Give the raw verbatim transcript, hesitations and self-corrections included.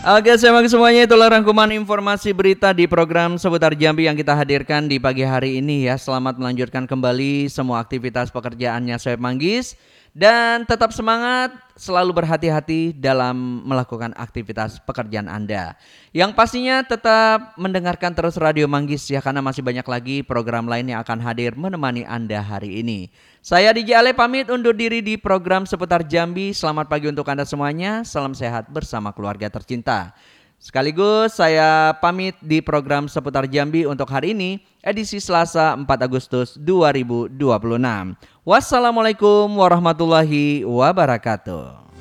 Oke, selamat semuanya, itulah rangkuman informasi berita di program Seputar Jambi yang kita hadirkan di pagi hari ini ya. Selamat melanjutkan kembali semua aktivitas pekerjaannya Soeb Manggis. Dan tetap semangat, selalu berhati-hati dalam melakukan aktivitas pekerjaan Anda. Yang pastinya tetap mendengarkan terus Radio Manggis ya, karena masih banyak lagi program lain yang akan hadir menemani Anda hari ini. Saya D J Ale pamit undur diri di program Seputar Jambi. Selamat pagi untuk Anda semuanya, salam sehat bersama keluarga tercinta. Sekaligus saya pamit di program Seputar Jambi untuk hari ini, edisi Selasa empat Agustus dua ribu dua puluh enam. Wassalamualaikum warahmatullahi wabarakatuh.